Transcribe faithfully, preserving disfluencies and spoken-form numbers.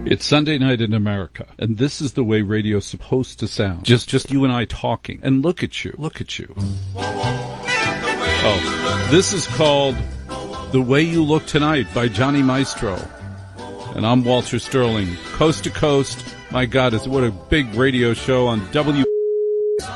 It's Sunday night in America, and this is the way radio's supposed to sound. Just just you and I talking. And look at you. Look at you. Oh, this is called The Way You Look Tonight by Johnny Maestro. And I'm Walter Sterling, coast to coast. My God, it's what a big radio show on W.